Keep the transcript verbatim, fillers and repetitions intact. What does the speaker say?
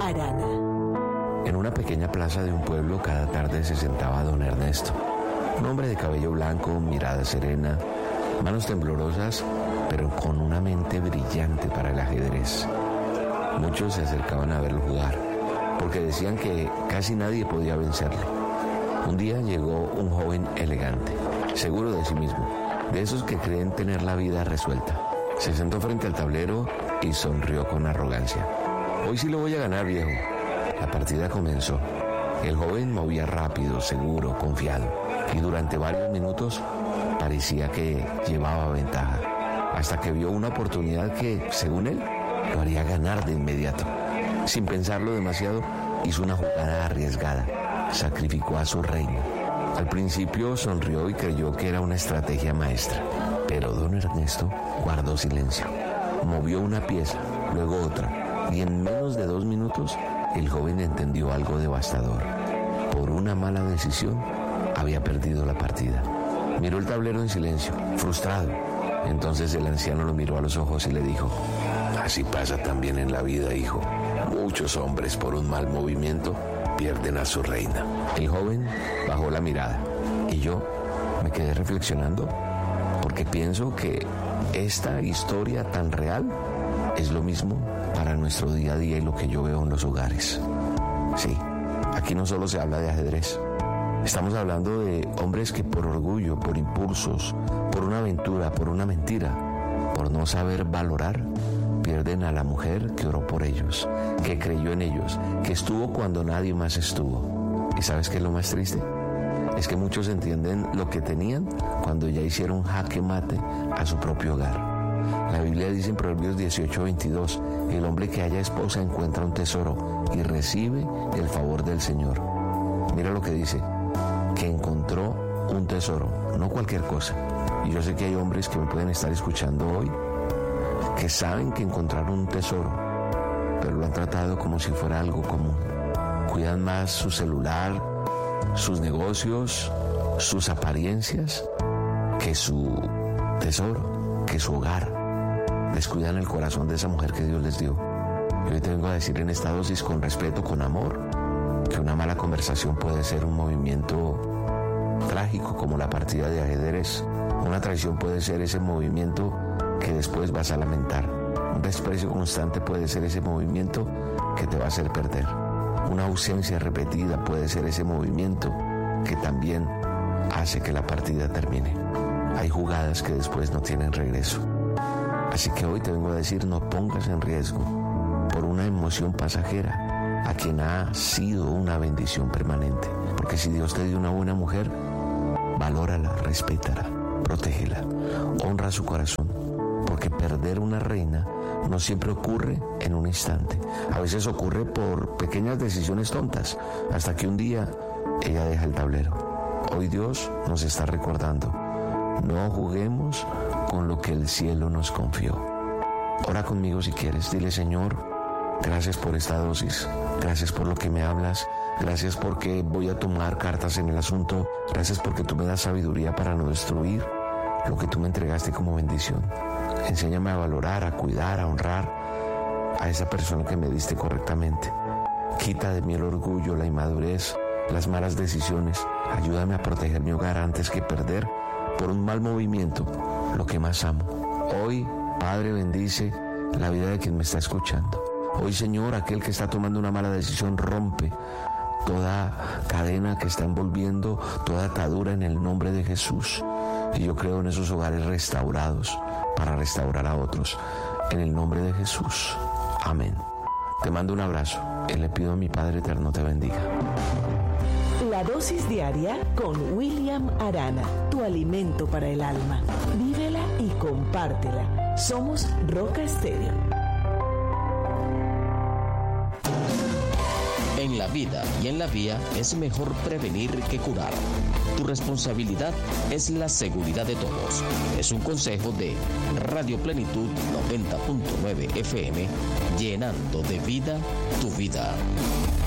Arana. En una pequeña plaza de un pueblo cada tarde se sentaba don Ernesto, un hombre de cabello blanco, mirada serena, manos temblorosas, pero con una mente brillante para el ajedrez. Muchos se acercaban a verlo jugar, porque decían que casi nadie podía vencerlo. Un día llegó un joven elegante, seguro de sí mismo, de esos que creen tener la vida resuelta. Se sentó frente al tablero y sonrió con arrogancia. Hoy sí lo voy a ganar, viejo. La partida comenzó. El joven movía rápido, seguro, confiado, y durante varios minutos parecía que llevaba ventaja, hasta que vio una oportunidad que, según él, lo haría ganar de inmediato. Sin pensarlo demasiado, hizo una jugada arriesgada. Sacrificó a su reina. Al principio sonrió y creyó que era una estrategia maestra, pero don Ernesto guardó silencio. Movió una pieza, luego otra, y en menos de dos minutos el joven entendió algo devastador. Por una mala decisión había perdido la partida. Miró el tablero en silencio, frustrado. Entonces el anciano lo miró a los ojos y le dijo: así pasa también en la vida, hijo. Muchos hombres por un mal movimiento pierden a su reina. El joven bajó la mirada y yo me quedé reflexionando, porque pienso que esta historia tan real es lo mismo para nuestro día a día y lo que yo veo en los hogares. Sí, aquí no solo se habla de ajedrez. Estamos hablando de hombres que por orgullo, por impulsos, por una aventura, por una mentira, por no saber valorar, pierden a la mujer que oró por ellos, que creyó en ellos, que estuvo cuando nadie más estuvo. ¿Y sabes qué es lo más triste? Es que muchos entienden lo que tenían cuando ya hicieron jaque mate a su propio hogar. La Biblia dice en Proverbios dieciocho veintidós, el hombre que haya esposa encuentra un tesoro y recibe el favor del Señor. Mira lo que dice, que encontró un tesoro, no cualquier cosa. Y yo sé que hay hombres que me pueden estar escuchando hoy, que saben que encontraron un tesoro, pero lo han tratado como si fuera algo común. Cuidan más su celular, sus negocios, sus apariencias, que su tesoro, que su hogar. Descuidan el corazón de esa mujer que Dios les dio. Y hoy te vengo a decir en esta dosis, con respeto, con amor, que una mala conversación puede ser un movimiento trágico como la partida de ajedrez. Una traición puede ser ese movimiento que después vas a lamentar. Un desprecio constante puede ser ese movimiento que te va a hacer perder. Una ausencia repetida puede ser ese movimiento que también hace que la partida termine. Hay jugadas que después no tienen regreso. Así que hoy te vengo a decir, no pongas en riesgo por una emoción pasajera a quien ha sido una bendición permanente. Porque si Dios te dio una buena mujer, valórala, respétala, protégela, honra su corazón. Porque perder una reina no siempre ocurre en un instante. A veces ocurre por pequeñas decisiones tontas, hasta que un día ella deja el tablero. Hoy Dios nos está recordando, no juguemos con lo que el cielo nos confió. Ora conmigo si quieres, dile: Señor, gracias por esta dosis, gracias por lo que me hablas, gracias porque voy a tomar cartas en el asunto, gracias porque tú me das sabiduría para no destruir lo que tú me entregaste como bendición. Enséñame a valorar, a cuidar, a honrar a esa persona que me diste correctamente. Quita de mí el orgullo, la inmadurez, las malas decisiones. Ayúdame a proteger mi hogar antes que perder por un mal movimiento lo que más amo. Hoy, Padre, bendice la vida de quien me está escuchando. Hoy, Señor, aquel que está tomando una mala decisión, rompe toda cadena que está envolviendo, toda atadura en el nombre de Jesús. Y yo creo en esos hogares restaurados para restaurar a otros. En el nombre de Jesús. Amén. Te mando un abrazo y le pido a mi Padre Eterno te bendiga. La dosis diaria con William Arana, tu alimento para el alma. Vívela y compártela. Somos Roca Estéreo. En la vida y en la vía es mejor prevenir que curar. Tu responsabilidad es la seguridad de todos. Es un consejo de Radio Plenitud noventa punto nueve F M, llenando de vida tu vida.